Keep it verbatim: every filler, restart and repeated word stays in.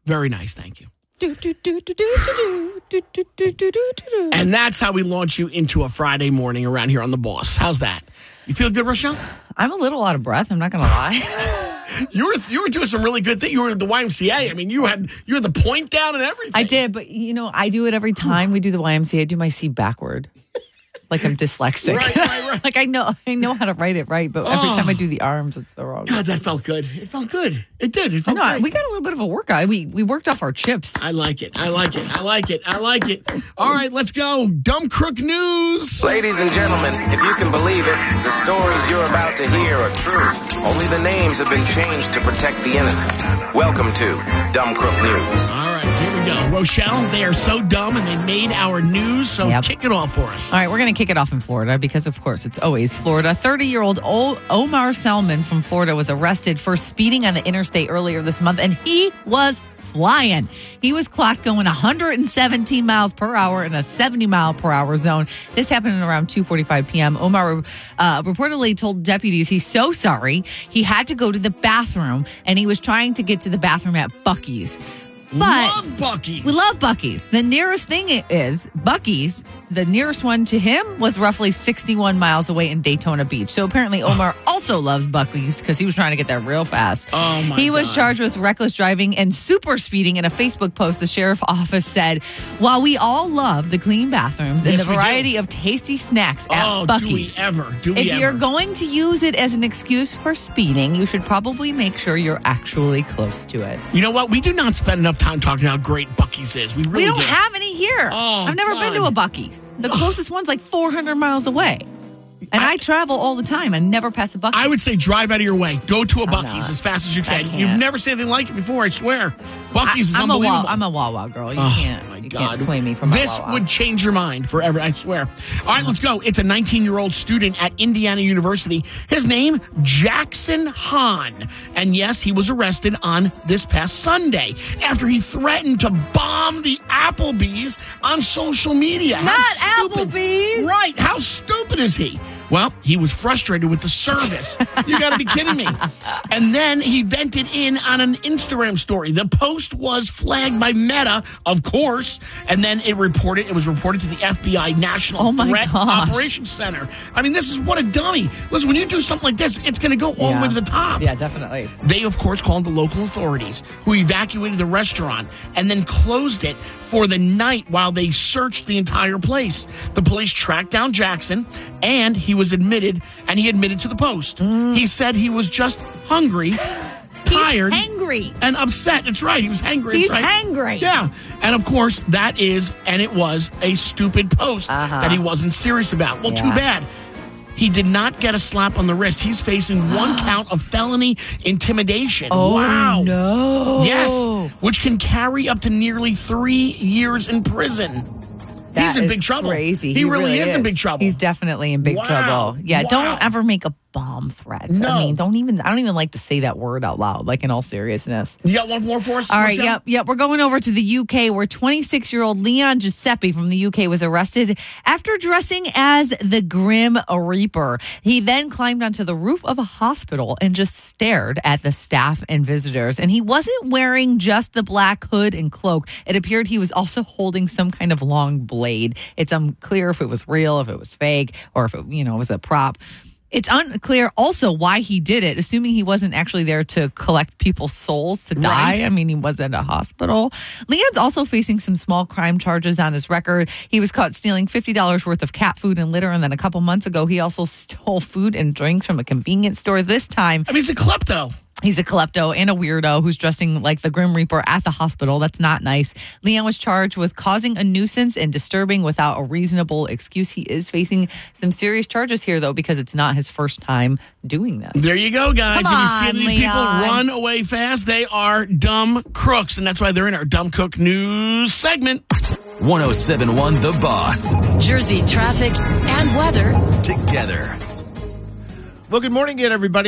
Very nice. Thank you. Do, do, do, do, do, do, do, do, do, do, do, do. And that's how we launch you into a Friday morning around here on The Boss. How's that? You feel good, Rochelle? I'm a little out of breath. I'm not going to lie. You were you were doing some really good things. You were at the Y M C A. I mean, you had you had the point down and everything. I did, but you know, I do it every time we do the Y M C A. I do my C backward. Like I'm dyslexic. Right, right, right. Like I know I know how to write it right, but every Oh. time I do the arms, it's the wrong. God, that felt good. It felt good. It did. It I felt know. great. We got a little bit of a workout. We we worked off our chips. I like it. I like it. I like it. I like it. All right, let's go. Dumb Crook News. Ladies and gentlemen, if you can believe it, the stories you're about to hear are true. Only the names have been changed to protect the innocent. Welcome to Dumb Crook News. All right, here we go. Rochelle, they are so dumb and they made our news, so Yep. kick it off for us. All right, we're going to kick it off in Florida because, of course, it's always Florida. thirty-year-old o- Omar Salman from Florida was arrested for speeding on the interstate earlier this month, and he was flying. He was clocked going one hundred seventeen miles per hour in a seventy mile per hour zone. This happened at around two forty-five p.m. Omar uh, reportedly told deputies he's so sorry. He had to go to the bathroom, and he was trying to get to the bathroom at Buc-ee's. But love Buc-ee's. we love Buc-ee's. The nearest thing is Buc-ee's. The nearest one to him was roughly sixty-one miles away in Daytona Beach. So apparently Omar also loves Buc-ee's because he was trying to get there real fast. Oh, my He was God. charged with reckless driving and super speeding. In a Facebook post, the sheriff office said, while we all love the clean bathrooms and Yes, the we do. variety of tasty snacks at Oh, Buc-ee's, do we ever? Do we if ever? you're going to use it as an excuse for speeding, you should probably make sure you're actually close to it. You know what? We do not spend enough time talking how great Buc-ee's is. We really We don't do. have any here. Oh, I've never God. been to a Buc-ee's. The closest one's like four hundred miles away. And I, travel all the time. I never pass a Buc-ee's. I would say drive out of your way. Go to a I'm Buc-ee's not. as fast as you I can. can't. You've never seen anything like it before, I swear. Buc-ee's is I'm a unbelievable. Wawa, I'm a Wawa girl. You Oh, can't. my you God. can't sway me from my This Wawa. would change your mind forever, I swear. All right, let's go. It's a nineteen-year-old student at Indiana University. His name, Jackson Hahn. And yes, he was arrested on this past Sunday after he threatened to bomb the Applebee's on social media. How Not stupid- Applebee's. Right. How stupid is he? Well, he was frustrated with the service. You got to be kidding me. And then he vented in on an Instagram story. The post was flagged by Meta, of course, and then it reported. It was reported to the F B I National Oh, my Threat gosh. Operations Center. I mean, this is what a dummy. Listen, when you do something like this, it's going to go all the way to the top. Yeah, definitely. They, of course, called the local authorities, who evacuated the restaurant and then closed it for the night while they searched the entire place. The police tracked down Jackson, and he was admitted, and he admitted to the post. He said he was just hungry, tired, angry. and upset. That's right. He was angry. He's right? angry. Yeah. And, of course, that is, and it was, a stupid post Uh-huh. that he wasn't serious about. Well, too Yeah. bad. He did not get a slap on the wrist. He's facing one count of felony intimidation. Oh, wow. no. Yes, which can carry up to nearly three years in prison. He's That in is big trouble. Crazy. He, really, is in big trouble. He's definitely in big Wow. trouble. Yeah, Wow. don't ever make a bomb threat. No. I mean, don't even. I don't even like to say that word out loud. Like in all seriousness. You got one more for us? All right, Rochelle? yep, yep. We're going over to the U K where twenty-six-year-old Leon Giuseppe from the U K was arrested after dressing as the Grim Reaper. He then climbed onto the roof of a hospital and just stared at the staff and visitors. And he wasn't wearing just the black hood and cloak. It appeared he was also holding some kind of long blade. It's unclear if it was real, if it was fake, or if it, you know, was a prop. It's unclear also why he did it, assuming he wasn't actually there to collect people's souls to die. Right. I mean, he was at a hospital. Leon's also facing some small crime charges on his record. He was caught stealing fifty dollars worth of cat food and litter. And then a couple months ago, he also stole food and drinks from a convenience store. This time, I mean, he's a klepto. he's a klepto and a weirdo who's dressing like the Grim Reaper at the hospital. That's not nice. Leon was charged with causing a nuisance and disturbing without a reasonable excuse. He is facing some serious charges here, though, because it's not his first time doing this. There you go, guys. Come If you see on, these people Leon. run away fast, they are dumb crooks. And that's why they're in our Dumb Cook News segment. one oh seven point one The Boss. Jersey traffic and weather. Together. Well, good morning again, everybody.